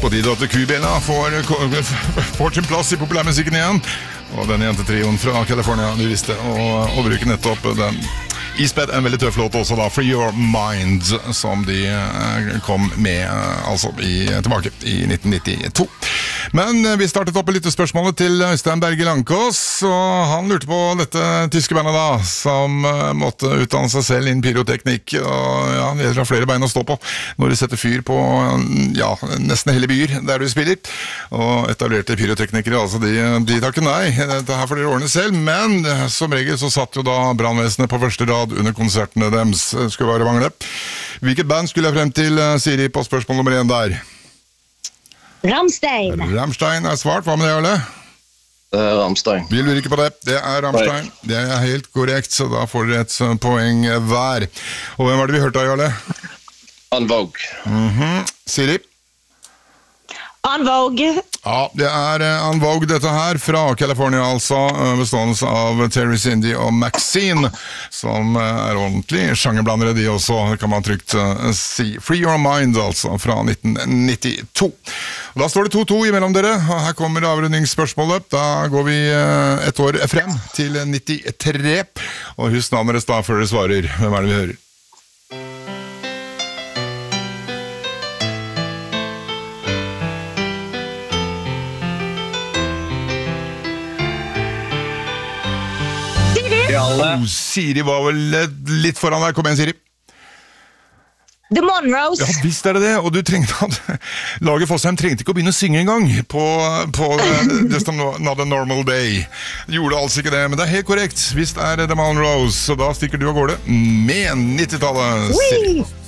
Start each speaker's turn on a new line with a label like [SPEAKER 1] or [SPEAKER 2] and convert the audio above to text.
[SPEAKER 1] På tide at Kubella får sin plass i populærmusikken igjen. Og denne jentetrioen fra California, du visste, å bruke nettopp den. Isped en veldig tøff låt også da, Free Your Mind, som de kom med tilbake i 1992. Men vi startet opp et lite spørsmålet til Øystein Berge Langkås, og han lurte på dette tyske bandet da, som måtte utdanne seg selv innen pyroteknikk, og ja, det har flere bein å stå på når de setter fyr på, ja, nesten hele byer der du spiller. Og etablerte pyroteknikere, altså de tar ikke nei, dette her får dere ordne selv, men som regel så satt jo da brandvesenet på første rad under konsertene deres, skulle bare mangle. Hvilket band skulle jeg frem til, Siri, på spørsmål nummer 1 der?
[SPEAKER 2] Rammstein.
[SPEAKER 1] Rammstein er svart, hva med det, Jarle?
[SPEAKER 3] Det er Rammstein.
[SPEAKER 1] Vi lurer ikke på det, det er Rammstein. Det er helt korrekt, så da får dere et poeng hver. Og hvem var det vi hørte av, Jarle?
[SPEAKER 3] En Vogue.
[SPEAKER 1] Siri?
[SPEAKER 2] En Vogue.
[SPEAKER 1] Ja, det er En Vogue dette her, fra California altså, bestående av Terry Cindy og Maxine, som er ordentlig sjangerblandere de også, kan man trygt si. Free Your Mind altså, fra 1992. Og da står det 2-2 imellom dere, og her kommer avrundingsspørsmålet. Da går vi et år frem til 93, og husk navnet deres da før dere svarer. Hvem er det vi hører? Siri var vel litt foran deg. Kom igjen, Siri.
[SPEAKER 2] The Monroes.
[SPEAKER 1] Ja, visst er det det. Og du trengte Laget Fossheim trengte ikke å begynne å synge en gang på Just Another Normal Day. Gjorde altså ikke det, men det er helt korrekt. Visst er det The Monroes, så da stikker du av gårde med 90-tallet, Siri.